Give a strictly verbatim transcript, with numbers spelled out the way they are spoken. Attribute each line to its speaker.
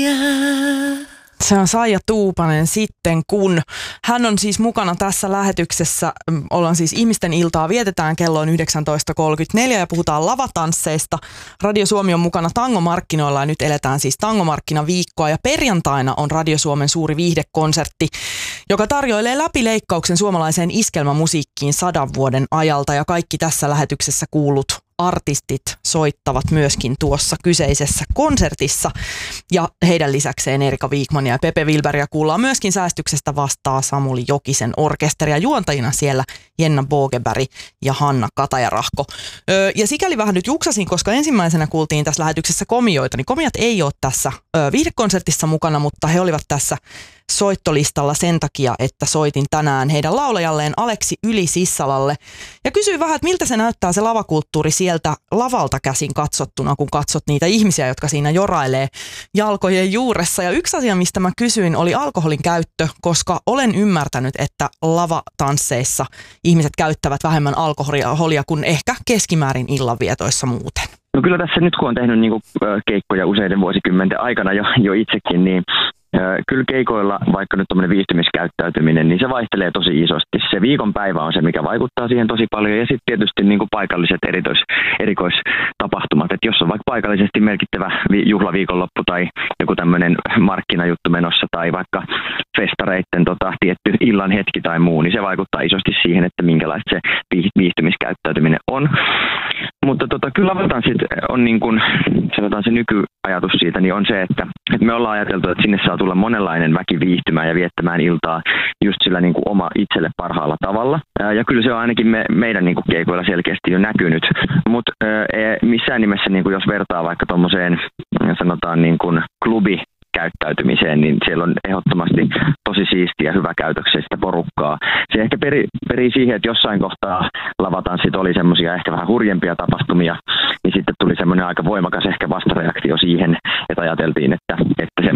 Speaker 1: Se on Saija Tuupanen sitten, kun hän on siis mukana tässä lähetyksessä. Ollaan siis ihmisten iltaa, vietetään kello on yhdeksäntoista kolmekymmentäneljä ja puhutaan lavatansseista. Radio Suomi on mukana tangomarkkinoilla ja nyt eletään siis tangomarkkinaviikkoa. Ja perjantaina on Radio Suomen suuri viihdekonsertti, joka tarjoilee läpileikkauksen suomalaiseen iskelmämusiikkiin sadan vuoden ajalta. Ja kaikki tässä lähetyksessä kuulut artistit soittavat myöskin tuossa kyseisessä konsertissa. Ja heidän lisäkseen Erika Wikman ja Pepe Wilbergia kuullaan myöskin. Säästyksestä vastaa Samuli Jokisen orkesteri ja juontajina siellä Jenna Bogeberg ja Hanna Katajarahko. Öö, ja sikäli vähän nyt juksasin, koska ensimmäisenä kuultiin tässä lähetyksessä komioita, niin komiat ei ole tässä öö, viihdekonsertissa mukana, mutta he olivat tässä soittolistalla sen takia, että soitin tänään heidän laulajalleen Aleksi Yli-Sissalalle. Ja kysyin vähän, että miltä se näyttää se lavakulttuuri sieltä lavalta käsin katsottuna, kun katsot niitä ihmisiä, jotka siinä jorailee jalkojen juuressa. Ja yksi asia, mistä mä kysyin, oli alkoholin käyttö, koska olen ymmärtänyt, että lavatansseissa ihmiset käyttävät vähemmän alkoholia kuin ehkä keskimäärin illanvietoissa muuten.
Speaker 2: No kyllä tässä nyt, kun on tehnyt niin kuin keikkoja useiden vuosikymmenten aikana jo, jo itsekin, niin kyllä keikoilla, vaikka nyt tuommoinen viihtymiskäyttäytyminen, niin se vaihtelee tosi isosti. Se viikonpäivä on se, mikä vaikuttaa siihen tosi paljon. Ja sitten tietysti niin kuin paikalliset erityis, erikoistapahtumat. Että jos on vaikka paikallisesti merkittävä juhlaviikonloppu tai joku tämmöinen markkinajuttu menossa tai vaikka festareitten tota, tietty illan hetki tai muu, niin se vaikuttaa isosti siihen, että minkälaista se viihtymiskäyttäytyminen on. Mutta tota, kyllä lavatanssit on niin kuin, sanotaan se nykyajatus siitä, niin on se, että, että me ollaan ajateltu, että sinne saa tulla monenlainen väki viihtymään ja viettämään iltaa just sillä niin kuin oma itselle parhaalla tavalla. Ja kyllä se on ainakin me, meidän niin kuin keikoilla selkeästi jo näkynyt, mutta missään nimessä, niin kuin jos vertaa vaikka tuommoiseen, sanotaan niin kuin klubi, käyttäytymiseen, niin siellä on ehdottomasti tosi siistiä, hyvä käytöksellistä porukkaa. Se ehkä peri, perii siihen, että jossain kohtaa lavatanssit oli semmoisia ehkä vähän hurjempia tapahtumia, niin sitten tuli semmoinen aika voimakas ehkä vastareaktio siihen, että ajateltiin, että, että